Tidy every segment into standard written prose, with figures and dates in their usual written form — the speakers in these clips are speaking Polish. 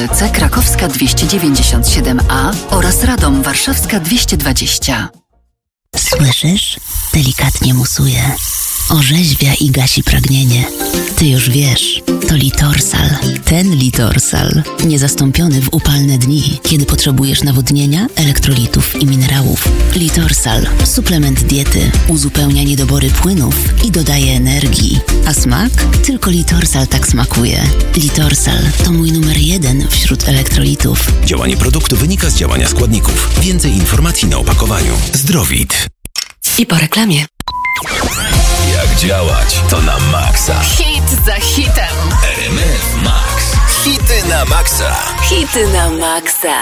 Kielce Krakowska 297A oraz Radom Warszawska 220. Słyszysz? Delikatnie musuje. Orzeźwia i gasi pragnienie. Ty już wiesz, to Litorsal. Ten Litorsal. Niezastąpiony w upalne dni, kiedy potrzebujesz nawodnienia, elektrolitów i minerałów. Litorsal. Suplement diety. Uzupełnia niedobory płynów i dodaje energii. A smak? Tylko Litorsal tak smakuje. Litorsal to mój numer 1 wśród elektrolitów. Działanie produktu wynika z działania składników. Więcej informacji na opakowaniu. Zdrowit. I po reklamie. Jak działać, to na maksa. Hit za hitem. RMF Max. Hity na maksa. Hity na maksa.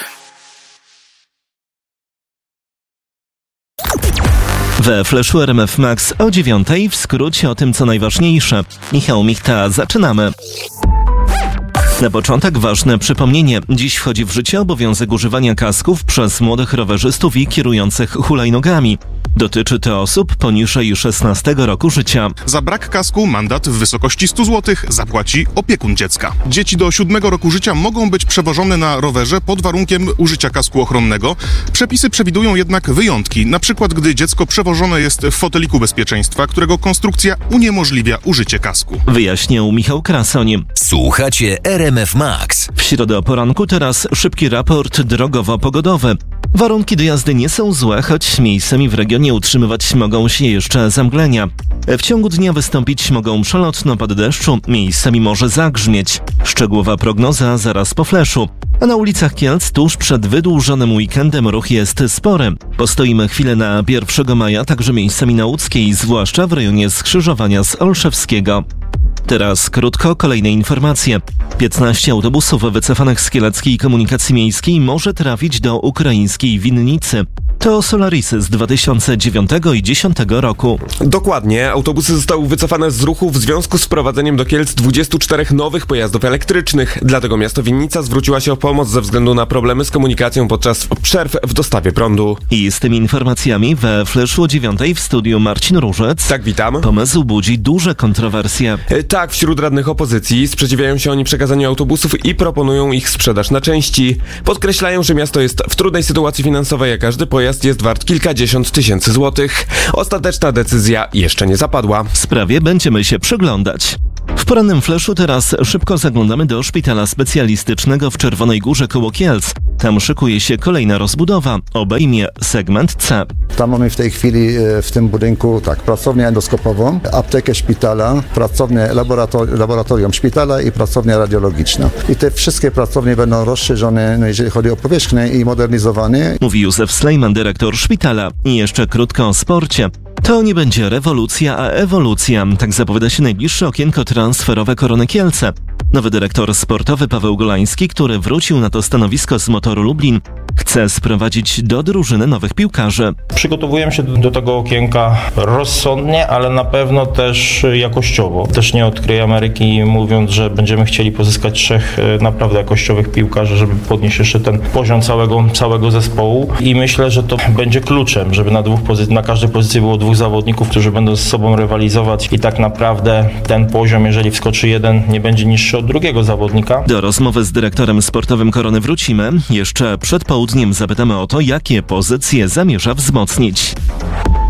We Flashu RMF Max o 9:00 w skrócie o tym, co najważniejsze. Michał Michta, zaczynamy. Na początek ważne przypomnienie. Dziś wchodzi w życie obowiązek używania kasków przez młodych rowerzystów i kierujących hulajnogami. Dotyczy to osób poniżej 16 roku życia. Za brak kasku mandat w wysokości 100 zł zapłaci opiekun dziecka. Dzieci do 7 roku życia mogą być przewożone na rowerze pod warunkiem użycia kasku ochronnego. Przepisy przewidują jednak wyjątki, na przykład gdy dziecko przewożone jest w foteliku bezpieczeństwa, którego konstrukcja uniemożliwia użycie kasku. Wyjaśnił Michał Krasoń. Słuchacie RMF Max. W środę o poranku teraz szybki raport drogowo-pogodowy. Warunki do jazdy nie są złe, choć miejscami w regionie utrzymywać mogą się jeszcze zamglenia. W ciągu dnia wystąpić mogą przelotne opady deszczu, miejscami może zagrzmieć. Szczegółowa prognoza zaraz po flashu. A na ulicach Kielc tuż przed wydłużonym weekendem ruch jest spory. Postoimy chwilę na 1 maja, także miejscami na Łódzkiej, zwłaszcza w rejonie skrzyżowania z Olszewskiego. Teraz krótko kolejne informacje. 15 autobusów wycofanych z kieleckiej komunikacji miejskiej może trafić do ukraińskiej Winnicy. To Solarisy z 2009 i 2010 roku. Dokładnie. Autobusy zostały wycofane z ruchu w związku z wprowadzeniem do Kielc 24 nowych pojazdów elektrycznych. Dlatego miasto Winnica zwróciła się o pomoc ze względu na problemy z komunikacją podczas przerw w dostawie prądu. I z tymi informacjami we Flashu o 9:00 w studiu Marcin Różec. Tak, witam. Pomysł budzi duże kontrowersje. Tak, wśród radnych opozycji sprzeciwiają się oni przekazaniu autobusów i proponują ich sprzedaż na części. Podkreślają, że miasto jest w trudnej sytuacji finansowej, a każdy pojazd jest wart kilkadziesiąt tysięcy złotych. Ostateczna decyzja jeszcze nie zapadła. Sprawie będziemy się przyglądać. W porannym Flashu teraz szybko zaglądamy do szpitala specjalistycznego w Czerwonej Górze koło Kielc. Tam szykuje się kolejna rozbudowa. Obejmie segment C. Tam mamy w tej chwili w tym budynku pracownię endoskopową, aptekę szpitala, pracownię laboratorium szpitala i pracownię radiologiczną. I te wszystkie pracownie będą rozszerzone, jeżeli chodzi o powierzchnię i modernizowane. Mówi Józef Slejman, dyrektor szpitala. I jeszcze krótko o sporcie. To nie będzie rewolucja, a ewolucja. Tak zapowiada się najbliższe okienko transferowe Korony Kielce. Nowy dyrektor sportowy Paweł Golański, który wrócił na to stanowisko z Motoru Lublin, chce sprowadzić do drużyny nowych piłkarzy. Przygotowujemy się do tego okienka rozsądnie, ale na pewno też jakościowo. Też nie odkryję Ameryki, mówiąc, że będziemy chcieli pozyskać 3 naprawdę jakościowych piłkarzy, żeby podnieść jeszcze ten poziom całego zespołu. I myślę, że to będzie kluczem, żeby na każdej pozycji było 2 zawodników, którzy będą z sobą rywalizować i tak naprawdę ten poziom, jeżeli wskoczy jeden, nie będzie niższy od drugiego zawodnika. Do rozmowy z dyrektorem sportowym Korony wrócimy. Jeszcze przed południem zapytamy o to, jakie pozycje zamierza wzmocnić.